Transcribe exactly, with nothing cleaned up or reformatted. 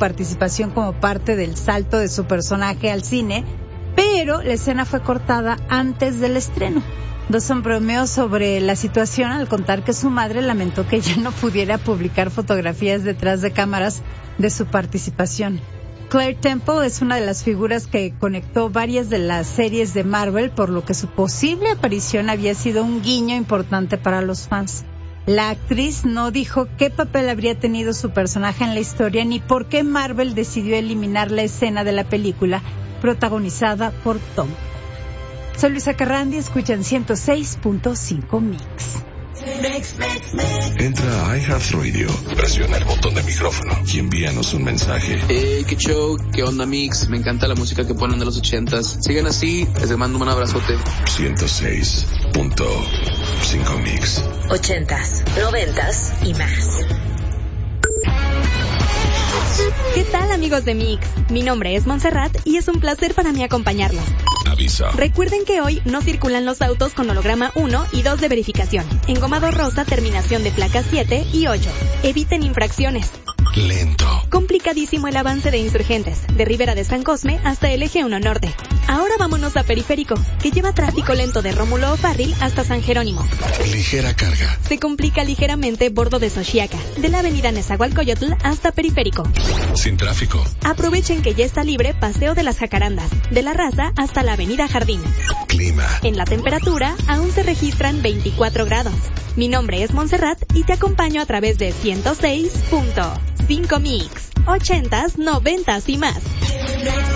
participación como parte del salto de su personaje al cine, pero la escena fue cortada antes del estreno. Dawson bromeó sobre la situación al contar que su madre lamentó que ya no pudiera publicar fotografías detrás de cámaras de su participación. Claire Temple es una de las figuras que conectó varias de las series de Marvel, por lo que su posible aparición había sido un guiño importante para los fans. La actriz no dijo qué papel habría tenido su personaje en la historia ni por qué Marvel decidió eliminar la escena de la película protagonizada por Tom. Soy Luisa Carrandi, escuchan ciento seis punto cinco Mix. Entra a iHeartRadio, presiona el botón de micrófono y envíanos un mensaje. Hey, qué show, qué onda Mix, me encanta la música que ponen de los ochentas. Sigan así, les mando un abrazote. ciento seis punto cinco Mix. Ochentas, noventas y más. ¿Qué tal, amigos de Mix? Mi nombre es Montserrat y es un placer para mí acompañarlos. Aviso. Recuerden que hoy no circulan los autos con holograma uno y dos de verificación. Engomado rosa, terminación de placas siete y ocho. Eviten infracciones. Lento. Complicadísimo el avance de insurgentes, de Rivera de San Cosme hasta el eje uno Norte. Ahora vámonos a Periférico, que lleva tráfico lento de Rómulo O'Farrill hasta San Jerónimo. Ligera carga. Se complica ligeramente bordo de Xochiaca, de la avenida Nezahualcóyotl hasta Periférico. Sin tráfico. Aprovechen que ya está libre Paseo de las Jacarandas, de La Raza hasta la avenida Jardín. Clima. En la temperatura aún se registran veinticuatro grados. Mi nombre es Montserrat y te acompaño a través de ciento seis punto cinco Mix. Ochentas, noventas y más.